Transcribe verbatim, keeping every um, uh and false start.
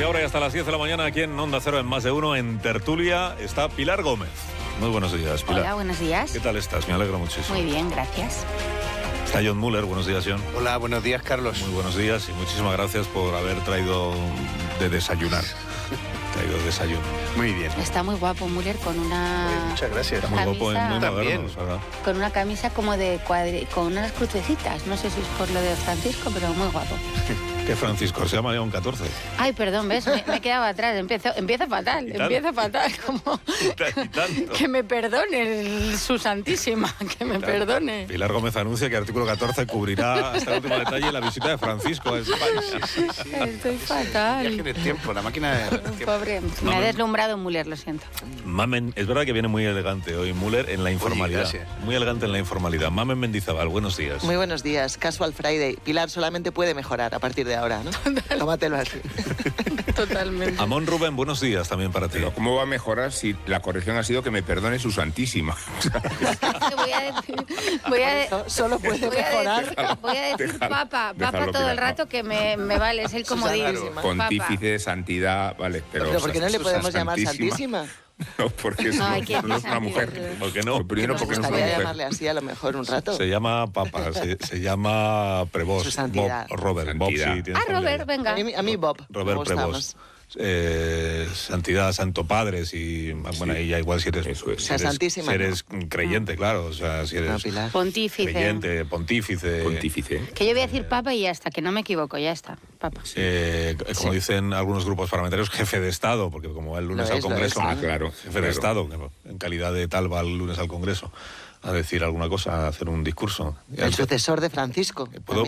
desde ahora y hasta las diez de la mañana aquí en Onda Cero en Más de Uno, en Tertulia, está Pilar Gómez. Muy buenos días, Pilar. Hola, buenos días. ¿Qué tal estás? Me alegro muchísimo. Muy bien, gracias. Está John Muller. Buenos días, John. Hola, buenos días, Carlos. Muy buenos días y muchísimas gracias por haber traído de desayunar. traído desayuno. Muy bien. Está muy guapo Müller con una... Oye, muchas gracias. Muy guapo y muy También. moderno, ¿verdad? Con una camisa como de cuadri... con unas crucecitas. No sé si es por lo de Francisco, pero muy guapo. ¿Qué Francisco? Se llama León catorce. Ay, perdón, ¿ves? Me, me quedaba atrás. Empiezo, empieza fatal, empieza fatal. Como... Y tanto. Que me perdone el- su santísima, que me perdone. Pilar Gómez anuncia que Artículo catorce cubrirá hasta el último detalle la visita de Francisco a España. Estoy Viaje fatal. en el tiempo, la máquina de tiempo. Pobre, me ha deslumbrado Müller, lo siento. Mamen, es verdad que viene muy elegante hoy Müller en la informalidad. gracias. Muy elegante en la informalidad. Mamen Mendizábal, buenos días. Muy buenos días. Casual Friday. Pilar solamente puede mejorar a partir de ahora, ¿no? Tómatelo así. Totalmente. Amón Rubén, buenos días también para ti. Pero ¿cómo va a mejorar si la corrección ha sido que me perdone su santísima? Voy a decir, voy a, So- Solo puede voy a mejorar. decir, voy a decir Déjalo, papa, déjalo, papa todo el Pilar, rato que me, me vale, es el comodín. Susana, Pontífice, santidad, vale, pero... Pero ¿por qué no le Sa- podemos llamar santísima? Santísima? No, porque es, No, no, hay que no es una decir mujer. santidad. ¿Por qué no? Primero Nos porque no es una gustaría mujer. llamarle así a lo mejor un rato. Se llama Papa, se, se llama Prevost. Su santidad. Bob, Robert. Bob, Santidad. sí, tienes Ah, Robert, familia. venga. A mí, a mí Bob. me Robert gusta Prevost. más. Eh, santidad, Santo Padre, si, bueno, ahí ya igual si eres, Eso es. si O sea, eres, santísima, si eres creyente, claro, o sea, si No, eres Pilar. Pontífice. creyente, pontífice, Pontífice. Que yo voy a decir papa y ya está, que no me equivoco, ya está. Papa. eh, como Sí. dicen algunos grupos parlamentarios, jefe de Estado, porque como va el lunes Lo al es, lo Congreso, es. Ah, claro, jefe claro. de Estado, que en calidad de tal va el lunes al Congreso a decir alguna cosa, a hacer un discurso. El sucesor de Francisco. ¿Puedo,